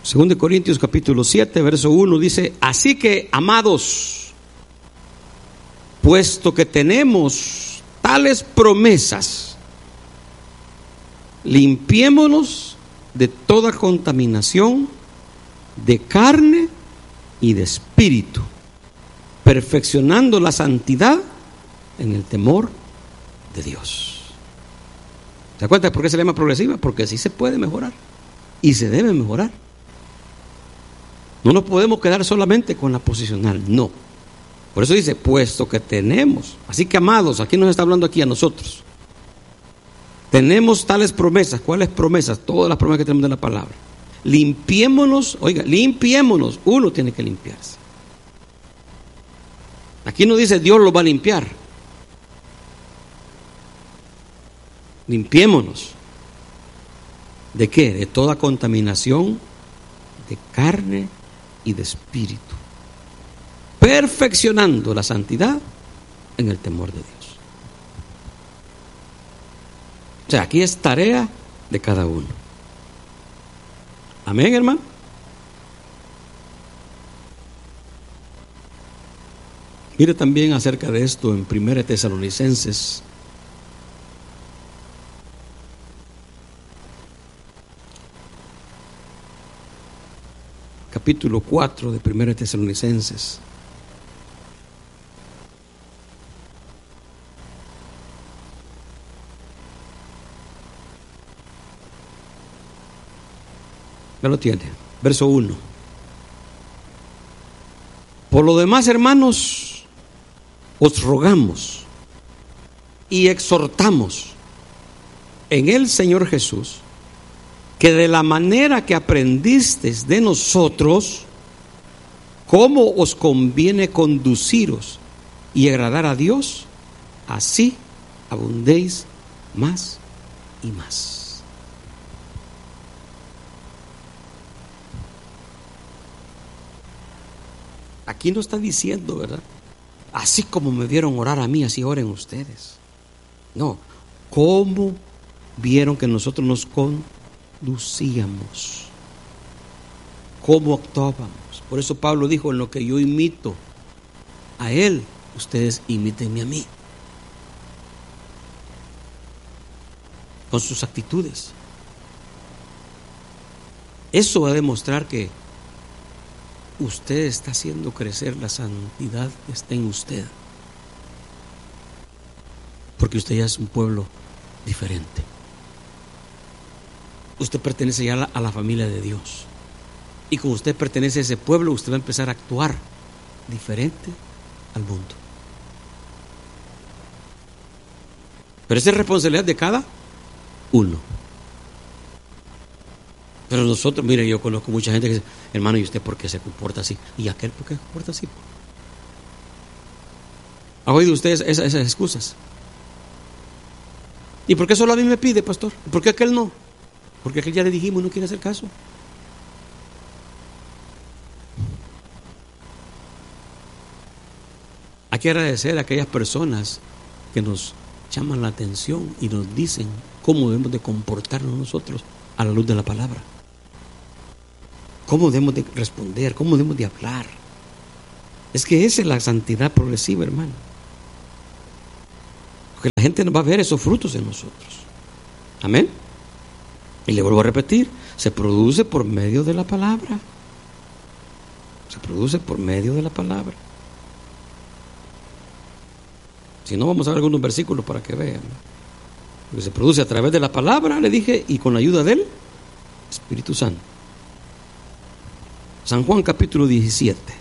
2 de Corintios capítulo 7, verso 1 dice: así que, amados, puesto que tenemos tales promesas, limpiémonos de toda contaminación de carne y de espíritu, perfeccionando la santidad en el temor de Dios. ¿Se da cuenta por qué se le llama progresiva? Porque sí se puede mejorar y se debe mejorar. No nos podemos quedar solamente con la posicional, no. Por eso dice, puesto que tenemos. Así que, amados, aquí nos está hablando aquí a nosotros. Tenemos tales promesas. ¿Cuáles promesas? Todas las promesas que tenemos de la palabra. Limpiémonos, oiga, limpiémonos. Uno tiene que limpiarse. Aquí no dice Dios lo va a limpiar. Limpiémonos. ¿De qué? De toda contaminación de carne y de espíritu, perfeccionando la santidad en el temor de Dios. O sea, aquí es tarea de cada uno. Amén, hermano. Mire también acerca de esto en 1 Tesalonicenses capítulo 4 de 1 Tesalonicenses. Ya lo tiene, verso 1. Por lo demás, hermanos, os rogamos y exhortamos en el Señor Jesús que de la manera que aprendisteis de nosotros, cómo os conviene conduciros y agradar a Dios, así abundéis más y más. Aquí no está diciendo, ¿verdad? Así como me vieron orar a mí, así oren ustedes. No, ¿cómo vieron que nosotros nos conducíamos? ¿Cómo actuábamos? Por eso Pablo dijo, en lo que yo imito a él, ustedes imítenme a mí. Con sus actitudes. Eso va a demostrar que usted está haciendo crecer la santidad que está en usted. Porque usted ya es un pueblo diferente. Usted pertenece ya a la familia de Dios. Y como usted pertenece a ese pueblo, usted va a empezar a actuar diferente al mundo. Pero esa es responsabilidad de cada uno. Pero nosotros, mire, yo conozco mucha gente que dice, hermano, ¿y usted por qué se comporta así? ¿Y aquel por qué se comporta así? ¿Ha oído usted esas excusas? ¿Y por qué solo a mí me pide, pastor? ¿Y por qué aquel no? Porque aquel ya le dijimos, no quiere hacer caso. Hay que agradecer a aquellas personas que nos llaman la atención y nos dicen cómo debemos de comportarnos nosotros a la luz de la palabra. Cómo debemos de responder, cómo debemos de hablar. Es que esa es la santidad progresiva, hermano. Porque la gente va a ver esos frutos en nosotros. Amén. Y le vuelvo a repetir, se produce por medio de la palabra. Se produce por medio de la palabra. Si no, vamos a ver algunos versículos para que vean. Porque se produce a través de la palabra, le dije, y con la ayuda del Espíritu Santo. San Juan capítulo 17.